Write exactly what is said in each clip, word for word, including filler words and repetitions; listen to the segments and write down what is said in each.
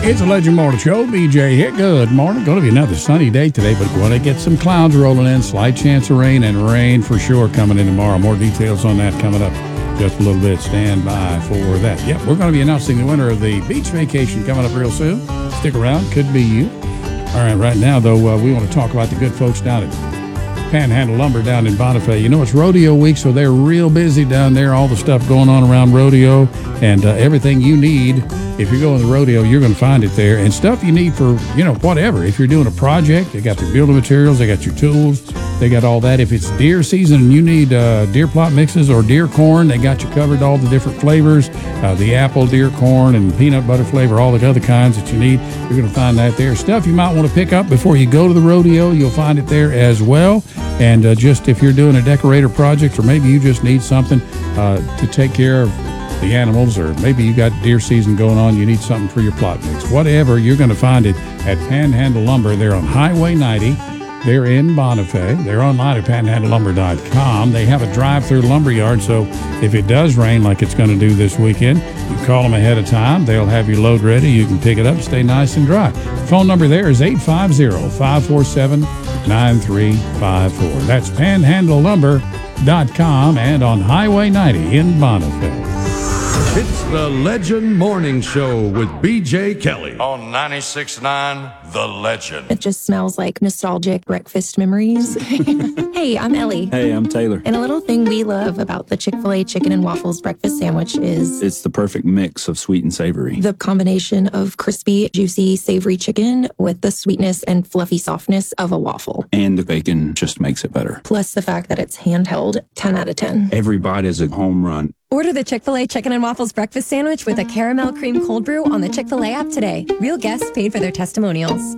It's a Legend Morning Show. B J here. Good morning. Going to be another sunny day today, but going to get some clouds rolling in. Slight chance of rain, and rain for sure coming in tomorrow. More details on that coming up just a little bit. Stand by for that. Yep, we're going to be announcing the winner of the beach vacation coming up real soon. Stick around. Could be you. All right, right now, though, uh, we want to talk about the good folks down at Panhandle Lumber down in Bonifay. You know, it's rodeo week, so they're real busy down there. All the stuff going on around rodeo and uh, everything you need. If you're going to the rodeo, you're going to find it there. And stuff you need for, you know, whatever. If you're doing a project, they got their building materials, they got your tools, they got all that. If it's deer season and you need uh, deer plot mixes or deer corn, they got you covered, all the different flavors, uh, the apple, deer corn, and peanut butter flavor, all the other kinds that you need. You're going to find that there. Stuff you might want to pick up before you go to the rodeo, you'll find it there as well. And uh, just if you're doing a decorator project, or maybe you just need something uh, to take care of the animals, or maybe you got deer season going on, you need something for your plot mix. Whatever, you're going to find it at Panhandle Lumber. They're on Highway ninety. They're in Bonifay. They're online at panhandle lumber dot com. They have a drive-through lumber yard, so if it does rain like it's going to do this weekend, you call them ahead of time. They'll have your load ready. You can pick it up, stay nice and dry. Phone number there is eight five zero, five four seven, nine three five four. That's panhandle lumber dot com and on Highway ninety in Bonifay. It's the Legend Morning Show with B J Kelly on ninety-six point nine The Legend. It just smells like nostalgic breakfast memories. Hey, I'm Ellie. Hey, I'm Taylor. And a little thing we love about the Chick-fil-A chicken and waffles breakfast sandwich is it's the perfect mix of sweet and savory. The combination of crispy, juicy, savory chicken with the sweetness and fluffy softness of a waffle. And the bacon just makes it better. Plus the fact that it's handheld, ten out of ten. Every bite is a home run. Order the Chick-fil-A Chicken and Waffles Breakfast Sandwich with a caramel cream cold brew on the Chick-fil-A app today. Real guests paid for their testimonials.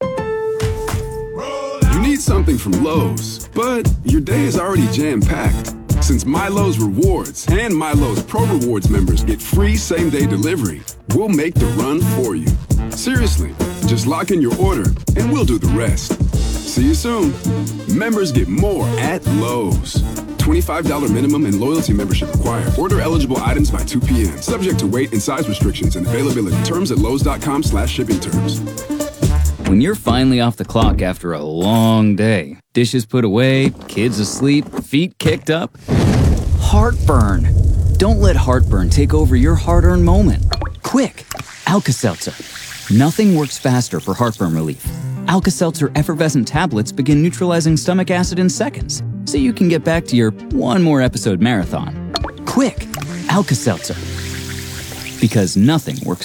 You need something from Lowe's, but your day is already jam-packed. Since MyLowe's Rewards and MyLowe's Pro Rewards members get free same-day delivery, we'll make the run for you. Seriously, just lock in your order and we'll do the rest. See you soon. Members get more at Lowe's. twenty-five dollars minimum and loyalty membership required. Order eligible items by two p.m. Subject to weight and size restrictions and availability. Terms at lowes.com slash shipping terms. When you're finally off the clock after a long day, dishes put away, kids asleep, feet kicked up, heartburn. Don't let heartburn take over your hard-earned moment. Quick, Alka-Seltzer. Nothing works faster for heartburn relief. Alka-Seltzer effervescent tablets begin neutralizing stomach acid in seconds, so you can get back to your one more episode marathon. Quick, Alka-Seltzer. Because nothing works